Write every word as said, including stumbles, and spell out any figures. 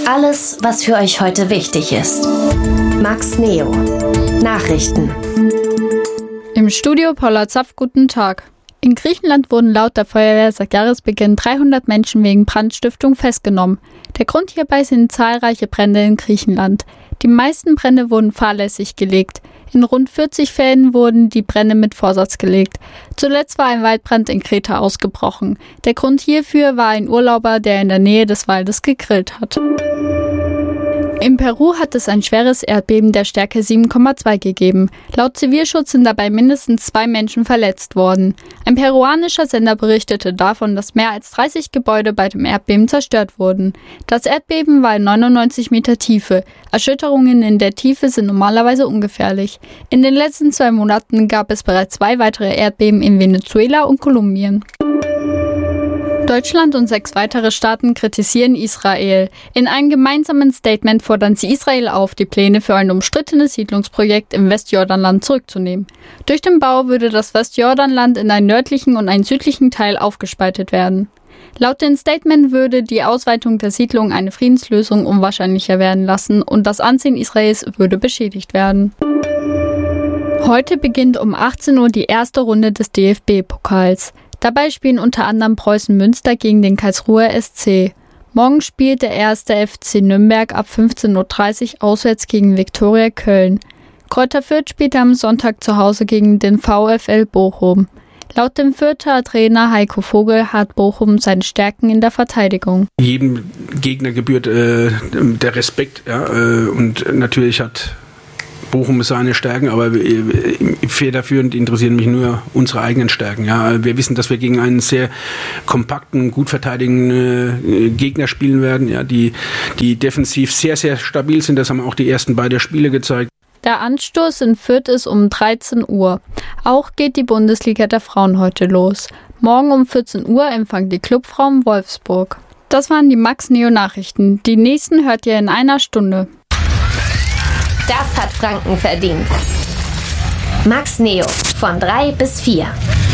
Alles, was für euch heute wichtig ist. Max Neo. Nachrichten. Im Studio Paula Zapf, guten Tag. In Griechenland wurden laut der Feuerwehr seit Jahresbeginn dreihundert Menschen wegen Brandstiftung festgenommen. Der Grund hierbei sind zahlreiche Brände in Griechenland. Die meisten Brände wurden fahrlässig gelegt. In rund vierzig Fällen wurden die Brände mit Vorsatz gelegt. Zuletzt war ein Waldbrand in Kreta ausgebrochen. Der Grund hierfür war ein Urlauber, der in der Nähe des Waldes gegrillt hat. In Peru hat es ein schweres Erdbeben der Stärke sieben Komma zwei gegeben. Laut Zivilschutz sind dabei mindestens zwei Menschen verletzt worden. Ein peruanischer Sender berichtete davon, dass mehr als dreißig Gebäude bei dem Erdbeben zerstört wurden. Das Erdbeben war in neunundneunzig Meter Tiefe. Erschütterungen in der Tiefe sind normalerweise ungefährlich. In den letzten zwei Monaten gab es bereits zwei weitere Erdbeben in Venezuela und Kolumbien. Deutschland und sechs weitere Staaten kritisieren Israel. In einem gemeinsamen Statement fordern sie Israel auf, die Pläne für ein umstrittenes Siedlungsprojekt im Westjordanland zurückzunehmen. Durch den Bau würde das Westjordanland in einen nördlichen und einen südlichen Teil aufgespaltet werden. Laut dem Statement würde die Ausweitung der Siedlung eine Friedenslösung unwahrscheinlicher werden lassen und das Ansehen Israels würde beschädigt werden. Heute beginnt um achtzehn Uhr die erste Runde des D F B-Pokals. Dabei spielen unter anderem Preußen Münster gegen den Karlsruher S C. Morgen spielt der erste F C Nürnberg ab fünfzehn Uhr dreißig auswärts gegen Viktoria Köln. Greuther Fürth spielt am Sonntag zu Hause gegen den VfL Bochum. Laut dem Fürther Trainer Heiko Vogel hat Bochum seine Stärken in der Verteidigung. Jedem Gegner gebührt äh, der Respekt, ja, äh, und natürlich hat Bochum seine Stärken, aber federführend interessieren mich nur unsere eigenen Stärken. Ja. Wir wissen, dass wir gegen einen sehr kompakten, gut verteidigenden äh, Gegner spielen werden, ja, die, die defensiv sehr, sehr stabil sind. Das haben auch die ersten beiden Spiele gezeigt. Der Anstoß in Fürth ist um dreizehn Uhr. Auch geht die Bundesliga der Frauen heute los. Morgen um vierzehn Uhr empfangen die Clubfrauen Wolfsburg. Das waren die Max Neo Nachrichten. Die nächsten hört ihr in einer Stunde. Das hat Franken verdient. Max Neo von drei bis vier.